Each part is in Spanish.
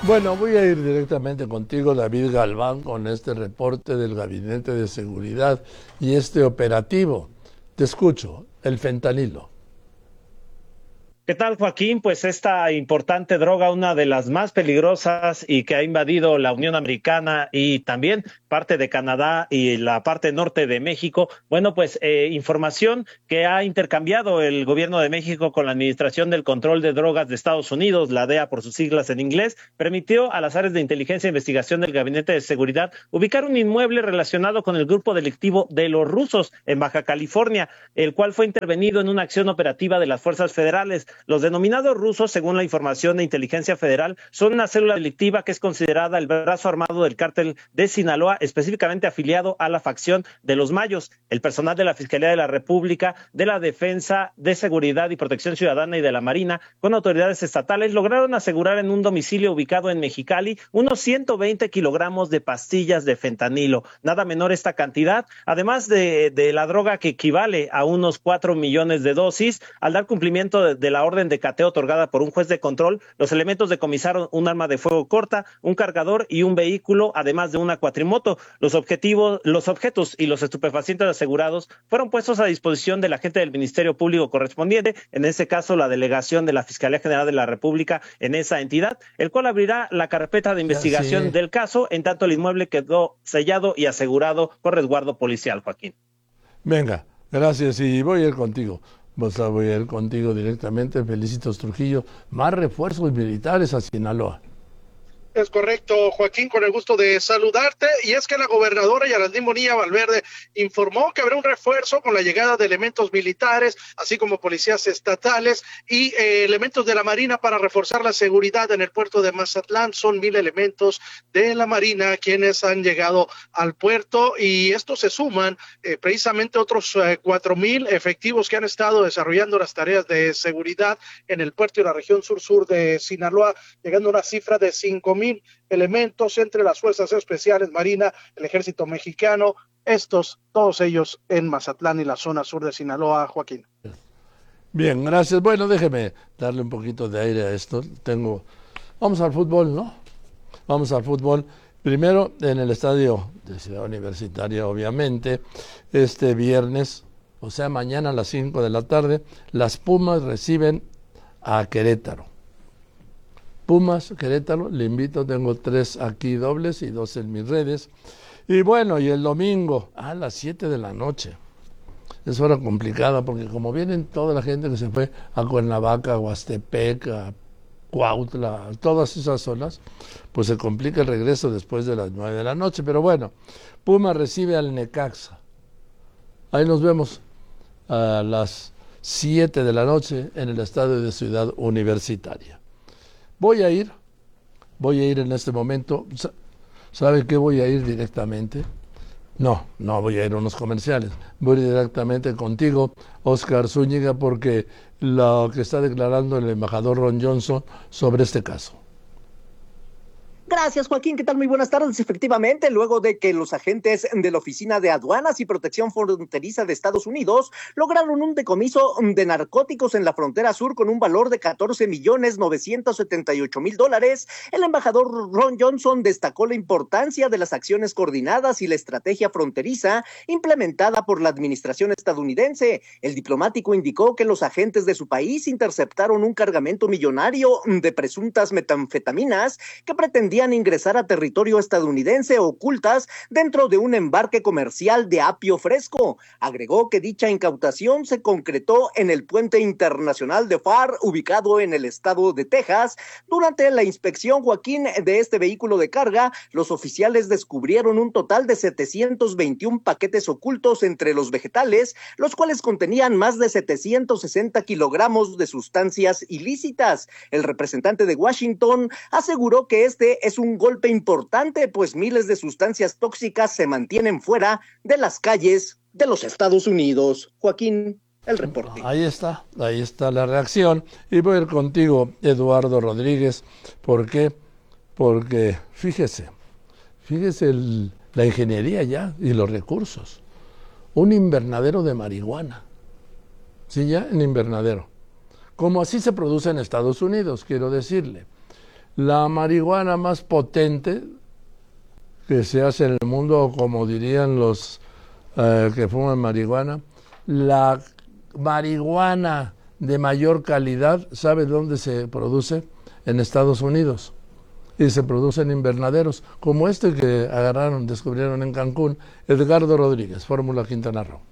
Bueno, voy a ir directamente contigo, David Galván, con este reporte del Gabinete de Seguridad y este operativo. Te escucho, el fentanilo. ¿Qué tal, Joaquín? Pues esta importante droga, una de las más peligrosas y que ha invadido la Unión Americana y también parte de Canadá y la parte norte de México. Bueno, pues información que ha intercambiado el gobierno de México con la Administración del Control de Drogas de Estados Unidos, la DEA por sus siglas en inglés, permitió a las áreas de inteligencia e investigación del Gabinete de Seguridad ubicar un inmueble relacionado con el grupo delictivo de los rusos en Baja California, el cual fue intervenido en una acción operativa de las fuerzas federales. Los denominados rusos, según la información de Inteligencia Federal, son una célula delictiva que es considerada el brazo armado del cártel de Sinaloa, específicamente afiliado a la facción de los Mayos. El personal de la Fiscalía de la República, de la Defensa de Seguridad y Protección Ciudadana y de la Marina, con autoridades estatales, lograron asegurar en un domicilio ubicado en Mexicali unos 120 kilogramos de pastillas de fentanilo. Nada menor esta cantidad, además de la droga que equivale a unos 4 millones de dosis. Al dar cumplimiento de la orden de cateo otorgada por un juez de control, los elementos decomisaron un arma de fuego corta, un cargador y un vehículo, además de una cuatrimoto. Los objetos y los estupefacientes asegurados fueron puestos a disposición del agente del Ministerio Público correspondiente, en ese caso la delegación de la Fiscalía General de la República en esa entidad, el cual abrirá la carpeta de investigación del caso, en tanto el inmueble quedó sellado y asegurado con resguardo policial, Joaquín. Venga, gracias y voy a ir contigo. Voy a ir contigo directamente. Felicitos, Trujillo. Más refuerzos militares a Sinaloa. Es correcto, Joaquín, con el gusto de saludarte. Y es que la gobernadora Yarandín Bonilla Valverde informó que habrá un refuerzo con la llegada de elementos militares, así como policías estatales y elementos de la Marina para reforzar la seguridad en el puerto de Mazatlán. Son 1,000 elementos de la Marina quienes han llegado al puerto, y estos se suman precisamente otros 4,000 efectivos que han estado desarrollando las tareas de seguridad en el puerto y la región sur de Sinaloa, llegando a una cifra de 5,000 elementos entre las fuerzas especiales, Marina, el ejército mexicano, todos ellos en Mazatlán y la zona sur de Sinaloa, Joaquín. Bien, gracias. Bueno, déjeme darle un poquito de aire a esto. Vamos al fútbol, ¿no? Vamos al fútbol. Primero, en el estadio de Ciudad Universitaria, obviamente, este viernes, o sea, mañana a las 5 de la tarde, las Pumas reciben a Querétaro. Pumas, Querétaro, le invito, tengo 3 aquí dobles y 2 en mis redes. Y bueno, y el domingo a las 7 de la noche. Es hora complicada porque como vienen toda la gente que se fue a Cuernavaca, a Huastepec, a Cuautla, a todas esas zonas, pues se complica el regreso después de las 9 de la noche. Pero bueno, Pumas recibe al Necaxa. Ahí nos vemos a las 7 de la noche en el estadio de Ciudad Universitaria. Voy a ir en este momento. ¿Sabe qué? Voy a ir directamente. No voy a ir a unos comerciales. Voy directamente contigo, Oscar Zúñiga, porque lo que está declarando el embajador Ron Johnson sobre este caso. Gracias, Joaquín. ¿Qué tal? Muy buenas tardes. Efectivamente, luego de que los agentes de la Oficina de Aduanas y Protección Fronteriza de Estados Unidos lograron un decomiso de narcóticos en la frontera sur con un valor de $14,978,000, el embajador Ron Johnson destacó la importancia de las acciones coordinadas y la estrategia fronteriza implementada por la administración estadounidense. El diplomático indicó que los agentes de su país interceptaron un cargamento millonario de presuntas metanfetaminas que pretendían ingresar a territorio estadounidense ocultas dentro de un embarque comercial de apio fresco. Agregó que dicha incautación se concretó en el puente internacional de Pharr, ubicado en el estado de Texas. Durante la inspección, Joaquín, de este vehículo de carga, los oficiales descubrieron un total de 721 paquetes ocultos entre los vegetales, los cuales contenían más de 760 kilogramos de sustancias ilícitas. El representante de Washington aseguró que este es un golpe importante, pues miles de sustancias tóxicas se mantienen fuera de las calles de los Estados Unidos. Joaquín, el reporte. Ahí está la reacción. Y voy a ir contigo, Eduardo Rodríguez. ¿Por qué? Porque fíjese la ingeniería ya y los recursos. Un invernadero de marihuana. Sí, ya en invernadero. Como así se produce en Estados Unidos, quiero decirle. la marihuana más potente que se hace en el mundo, como dirían los que fuman marihuana, la marihuana de mayor calidad, ¿sabe dónde se produce? En Estados Unidos. Y se produce en invernaderos, como este que descubrieron en Cancún. Edgardo Rodríguez, Fórmula Quintana Roo.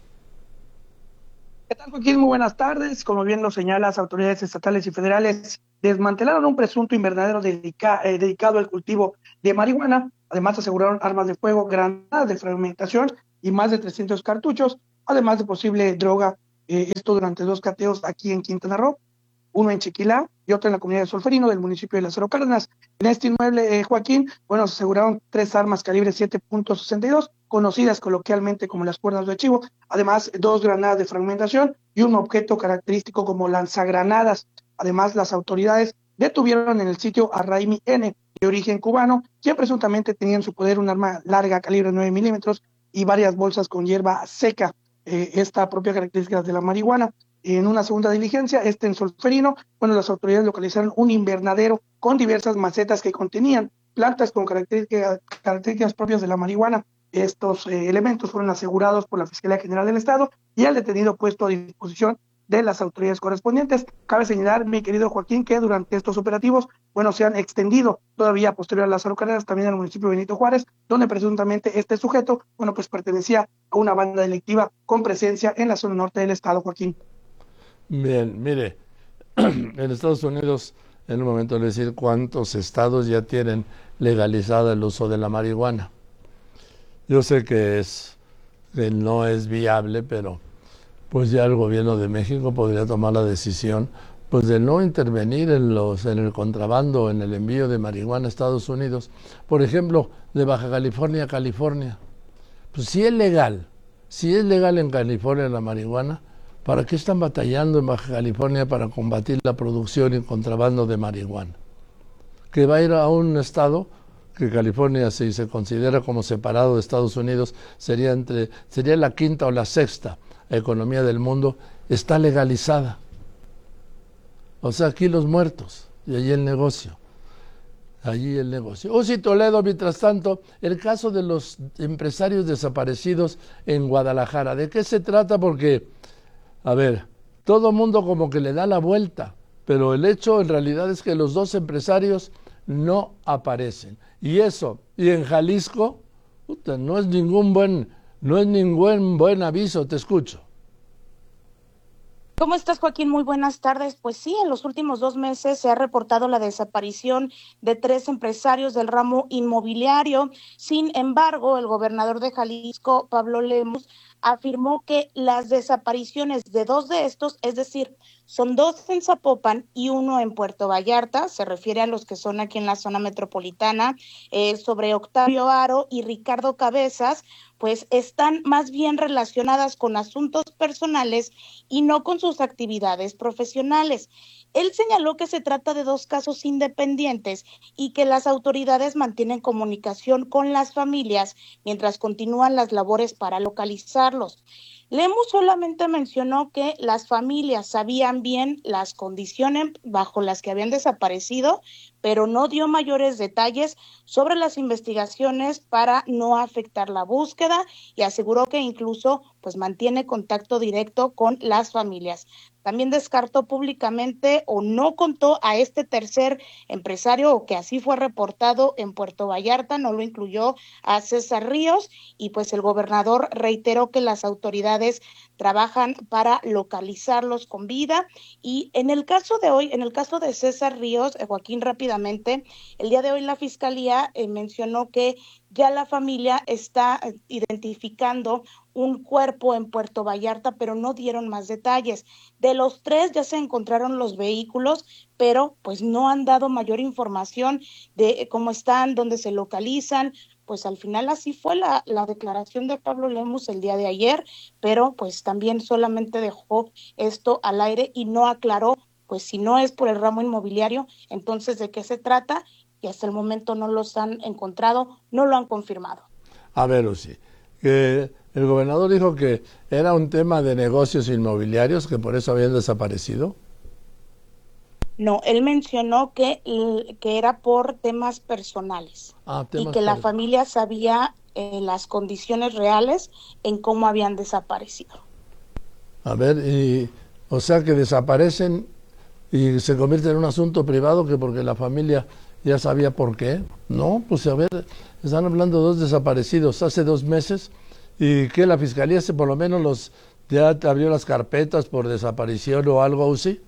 ¿Qué tal, Joaquín? Muy buenas tardes. Como bien lo señalan las autoridades estatales y federales, desmantelaron un presunto invernadero dedicado al cultivo de marihuana. Además, aseguraron armas de fuego, granadas de fragmentación y más de 300 cartuchos, además de posible droga. Esto durante 2 cateos aquí en Quintana Roo, uno en Chiquilá y otro en la comunidad de Solferino del municipio de Lázaro Cárdenas. En este inmueble, Joaquín, se aseguraron 3 armas calibre 7.62, conocidas coloquialmente como las cuerdas de chivo, además 2 granadas de fragmentación y un objeto característico como lanzagranadas. Además, las autoridades detuvieron en el sitio a Raimi N., de origen cubano, quien presuntamente tenía en su poder un arma larga calibre 9 milímetros y varias bolsas con hierba seca, esta propia característica de la marihuana. En una segunda diligencia, en Solferino, las autoridades localizaron un invernadero con diversas macetas que contenían plantas con características propias de la marihuana. Estos elementos fueron asegurados por la Fiscalía General del Estado y el detenido puesto a disposición de las autoridades correspondientes. Cabe señalar, mi querido Joaquín, que durante estos operativos, se han extendido todavía posterior a Lázaro Cárdenas, también al municipio de Benito Juárez, donde presuntamente este sujeto, pertenecía a una banda delictiva con presencia en la zona norte del estado, Joaquín. Bien, mire, en Estados Unidos, en un momento le decir cuántos estados ya tienen legalizado el uso de la marihuana. Yo sé que no es viable, pero pues ya el gobierno de México podría tomar la decisión pues de no intervenir en el contrabando, en el envío de marihuana a Estados Unidos. Por ejemplo, de Baja California a California. Pues si es legal en California la marihuana, ¿para qué están batallando en Baja California para combatir la producción y contrabando de marihuana? Que va a ir a un estado que California, si se considera como separado de Estados Unidos, sería la quinta o la sexta economía del mundo, está legalizada. O sea, aquí los muertos y allí el negocio. Uzi Toledo, mientras tanto, el caso de los empresarios desaparecidos en Guadalajara. ¿De qué se trata? Porque, a ver, todo mundo como que le da la vuelta, pero el hecho en realidad es que los 2 empresarios no aparecen. Y en Jalisco, no es ningún buen aviso, te escucho. ¿Cómo estás, Joaquín? Muy buenas tardes. Pues sí, en los últimos 2 meses se ha reportado la desaparición de 3 empresarios del ramo inmobiliario. Sin embargo, el gobernador de Jalisco, Pablo Lemus, afirmó que las desapariciones de 2 de estos, es decir, son 2 en Zapopan y 1 en Puerto Vallarta, se refiere a los que son aquí en la zona metropolitana, sobre Octavio Aro y Ricardo Cabezas, pues están más bien relacionadas con asuntos personales y no con sus actividades profesionales. Él señaló que se trata de 2 casos independientes y que las autoridades mantienen comunicación con las familias mientras continúan las labores para localizarlos. Lemus solamente mencionó que las familias sabían bien las condiciones bajo las que habían desaparecido, pero no dio mayores detalles sobre las investigaciones para no afectar la búsqueda y aseguró que incluso pues mantiene contacto directo con las familias. También descartó públicamente o no contó a este tercer empresario, o que así fue reportado en Puerto Vallarta, no lo incluyó a César Ríos, y pues el gobernador reiteró que las autoridades trabajan para localizarlos con vida. Y en el caso de hoy, en el caso de César Ríos, Joaquín, rápidamente, el día de hoy la Fiscalía mencionó que ya la familia está identificando un cuerpo en Puerto Vallarta, pero no dieron más detalles. De los 3 ya se encontraron los vehículos, pero pues no han dado mayor información de cómo están, dónde se localizan. Pues al final así fue la declaración de Pablo Lemus el día de ayer, pero pues también solamente dejó esto al aire y no aclaró, pues si no es por el ramo inmobiliario, entonces de qué se trata, y hasta el momento no los han encontrado, no lo han confirmado. A ver, Uzi, que el gobernador dijo que era un tema de negocios inmobiliarios, que por eso habían desaparecido. No, él mencionó que era por temas personales y que la familia sabía las condiciones reales en cómo habían desaparecido. A ver, o sea que desaparecen y se convierte en un asunto privado que porque la familia ya sabía por qué. No, pues a ver, están hablando de 2 desaparecidos hace 2 meses y que la fiscalía por lo menos ya abrió las carpetas por desaparición o algo así.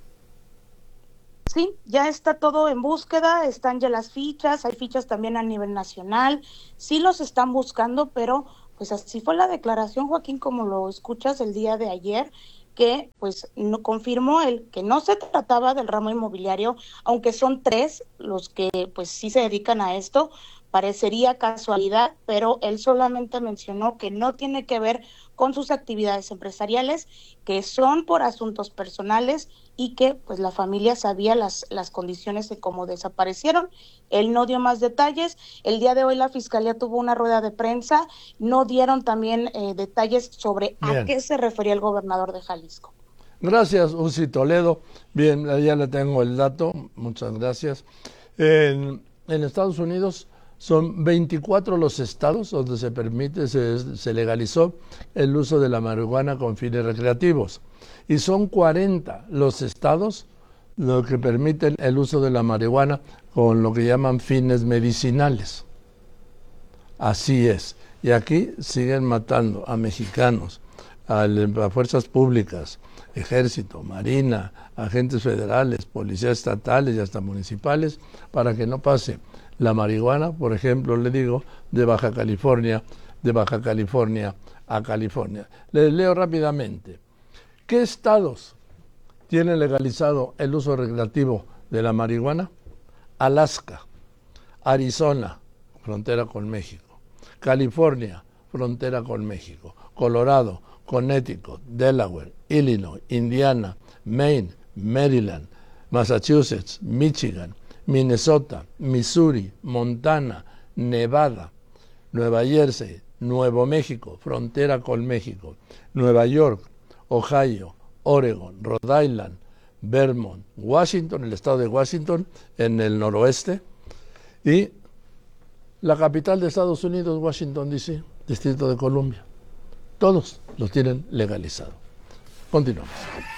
Sí, ya está todo en búsqueda, están ya las fichas, hay fichas también a nivel nacional, sí los están buscando, pero pues así fue la declaración, Joaquín, como lo escuchas el día de ayer, que pues no confirmó él que no se trataba del ramo inmobiliario, aunque son 3 los que pues sí se dedican a esto, parecería casualidad, pero él solamente mencionó que no tiene que ver con sus actividades empresariales, que son por asuntos personales y que pues la familia sabía las condiciones de cómo desaparecieron. Él no dio más detalles. El día de hoy la fiscalía tuvo una rueda de prensa, no dieron también detalles sobre a qué se refería el gobernador de Jalisco. Gracias, Uzi Toledo. Bien, ya le tengo el dato, muchas gracias. En Estados Unidos son 24 los estados donde se permite, se legalizó el uso de la marihuana con fines recreativos. Y son 40 los estados los que permiten el uso de la marihuana con lo que llaman fines medicinales. Así es. Y aquí siguen matando a mexicanos, a fuerzas públicas, ejército, marina, agentes federales, policías estatales y hasta municipales, para que no pase la marihuana, por ejemplo, le digo, de Baja California a California. Les leo rápidamente. ¿Qué estados tienen legalizado el uso recreativo de la marihuana? Alaska, Arizona, frontera con México, California, frontera con México, Colorado, Connecticut, Delaware, Illinois, Indiana, Maine, Maryland, Massachusetts, Michigan, Minnesota, Missouri, Montana, Nevada, Nueva Jersey, Nuevo México, frontera con México, Nueva York, Ohio, Oregon, Rhode Island, Vermont, Washington, el estado de Washington, en el noroeste, y la capital de Estados Unidos, Washington, D.C., Distrito de Columbia. Todos los tienen legalizado. Continuamos.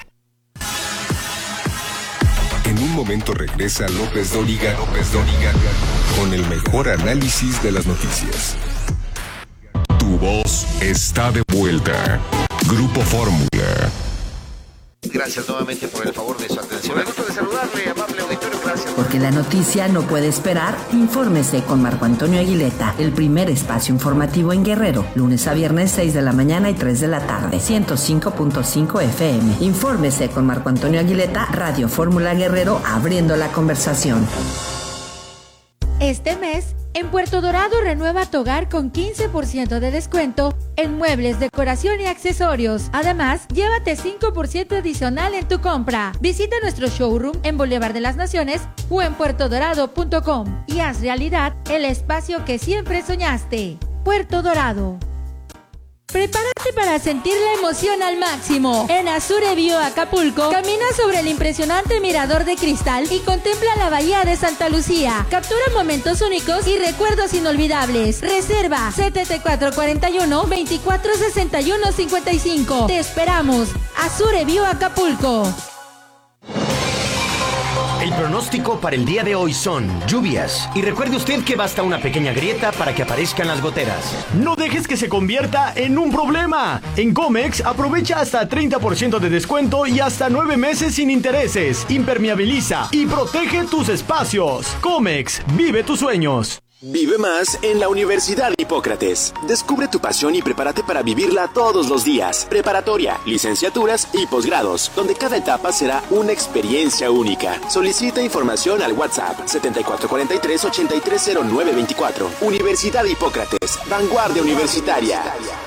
En un momento regresa López Dóriga con el mejor análisis de las noticias. Tu voz está de vuelta. Grupo Fórmula. Gracias nuevamente por el favor de su atención. Me gusta de saludarle, amable auditorio. Gracias. Porque la noticia no puede esperar, infórmese con Marco Antonio Aguileta, el primer espacio informativo en Guerrero, lunes a viernes 6 de la mañana y 3 de la tarde, 105.5 FM. Infórmese con Marco Antonio Aguileta, Radio Fórmula Guerrero, abriendo la conversación. Este mes, en Puerto Dorado renueva tu hogar con 15% de descuento en muebles, decoración y accesorios. Además, llévate 5% adicional en tu compra. Visita nuestro showroom en Boulevard de las Naciones o en puertodorado.com y haz realidad el espacio que siempre soñaste. Puerto Dorado. Prepárate para sentir la emoción al máximo. En Azure View Acapulco, camina sobre el impresionante mirador de cristal y contempla la bahía de Santa Lucía. Captura momentos únicos y recuerdos inolvidables. Reserva 7441-246155. Te esperamos. Azure View Acapulco. El pronóstico para el día de hoy son lluvias. Y recuerde usted que basta una pequeña grieta para que aparezcan las goteras. No dejes que se convierta en un problema. En Comex aprovecha hasta 30% de descuento y hasta 9 meses sin intereses. Impermeabiliza y protege tus espacios. Comex, vive tus sueños. Vive más en la Universidad Hipócrates. Descubre tu pasión y prepárate para vivirla todos los días. Preparatoria, licenciaturas y posgrados, donde cada etapa será una experiencia única. Solicita información al WhatsApp 7443-830924. Universidad Hipócrates, vanguardia universitaria.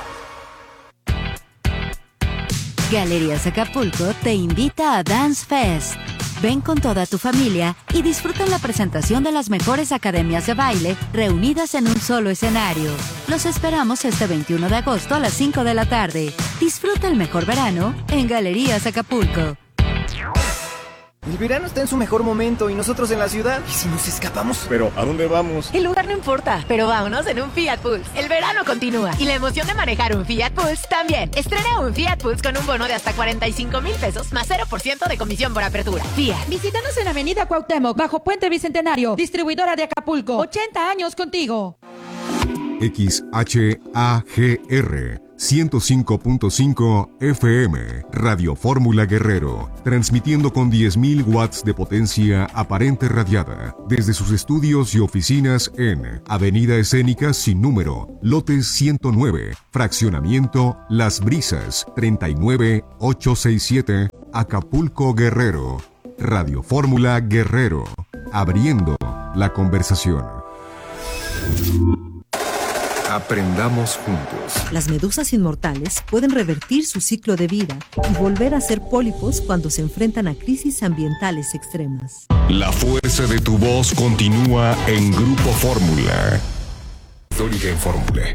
Galerías Acapulco te invita a Dance Fest. Ven con toda tu familia y disfruta la presentación de las mejores academias de baile reunidas en un solo escenario. Los esperamos este 21 de agosto a las 5 de la tarde. Disfruta el mejor verano en Galerías Acapulco. El verano está en su mejor momento y nosotros en la ciudad. ¿Y si nos escapamos? ¿Pero a dónde vamos? El lugar no importa, pero vámonos en un Fiat Pulse. El verano continúa y la emoción de manejar un Fiat Pulse también. Estrena un Fiat Pulse con un bono de hasta 45,000 pesos más 0% de comisión por apertura. Fiat. Visítanos en Avenida Cuauhtémoc, bajo Puente Bicentenario. Distribuidora de Acapulco. 80 años contigo. XHAGR 105.5 FM, Radio Fórmula Guerrero, transmitiendo con 10.000 watts de potencia aparente radiada, desde sus estudios y oficinas en Avenida Escénica sin número, lote 109, fraccionamiento Las Brisas, 39867, Acapulco, Guerrero. Radio Fórmula Guerrero, abriendo la conversación. Aprendamos juntos. Las medusas inmortales pueden revertir su ciclo de vida y volver a ser pólipos cuando se enfrentan a crisis ambientales extremas. La fuerza de tu voz continúa en Grupo Fórmula. Dóriga en Fórmula.